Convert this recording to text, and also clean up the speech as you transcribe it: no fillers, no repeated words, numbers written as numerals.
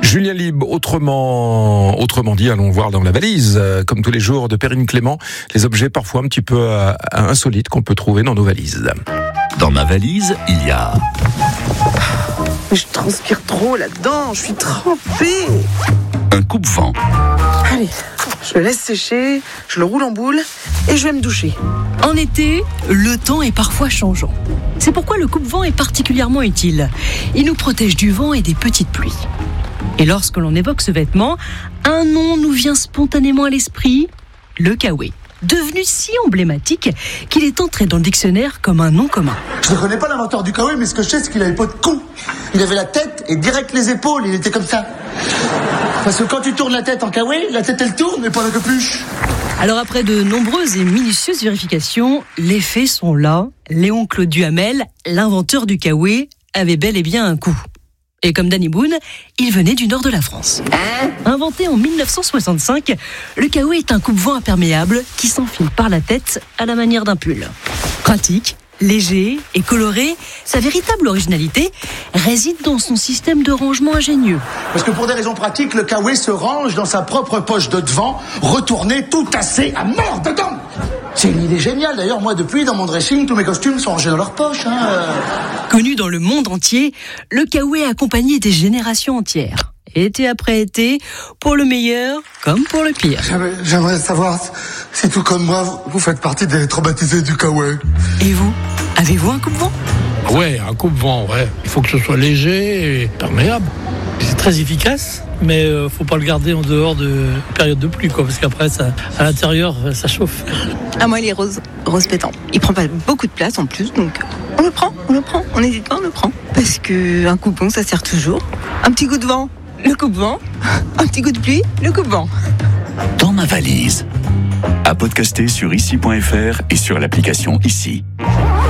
Julien Libre, autrement dit, allons voir dans la valise, comme tous les jours de Perrine Clément, les objets parfois un petit peu insolites qu'on peut trouver dans nos valises. Dans ma valise, il y a... Je transpire trop là-dedans, je suis trempée. un coupe-vent, Allez, je le laisse sécher, je le roule en boule et je vais me doucher. En été, le temps est parfois changeant. C'est pourquoi le coupe-vent est particulièrement utile. Il nous protège du vent et des petites pluies. Et lorsque l'on évoque ce vêtement, un nom nous vient spontanément à l'esprit, le kawaii. Devenu si emblématique qu'il est entré dans le dictionnaire comme un nom commun. Je ne connais pas l'inventeur du kawaii, mais ce que je sais, c'est qu'il avait pas de cou. Il avait la tête et direct les épaules, il était comme ça. Parce que quand tu tournes la tête en kawaii, la tête elle tourne, mais pas la capuche. Alors après de nombreuses et minutieuses vérifications, les faits sont là. Léon-Claude Duhamel, l'inventeur du kawaii, avait bel et bien un cou. Et comme Danny Boone, il venait du nord de la France. Inventé en 1965, le kawaii est un coupe-vent imperméable qui s'enfile par la tête à la manière d'un pull. Pratique, léger et coloré, sa véritable originalité réside dans son système de rangement ingénieux. Parce que pour des raisons pratiques, le kawaii se range dans sa propre poche de devant, retourné, tout tassé, à mort dedans. C'est une idée géniale. D'ailleurs, moi, depuis, dans mon dressing, tous mes costumes sont rangés dans leur poche. Connu dans le monde entier, le kawaii a accompagné des générations entières. Été après été, pour le meilleur comme pour le pire. J'aimerais savoir si tout comme moi, vous faites partie des traumatisés du kawaii. Et vous, avez-vous un coupe-vent ? Ouais, un coupe-vent, ouais. Il faut que ce soit léger et perméable. C'est très efficace, mais faut pas le garder en dehors de période de pluie, quoi, parce qu'après, ça, à l'intérieur, ça chauffe. Ah, moi, il est rose pétant. Il prend pas beaucoup de place en plus, donc on le prend. On n'hésite pas, on le prend. Parce que un coupe-vent, ça sert toujours. Un petit coup de vent, le coupe-vent. Un petit coup de pluie, le coupe-vent. dans ma valise. À podcaster sur ici.fr et sur l'application Ici.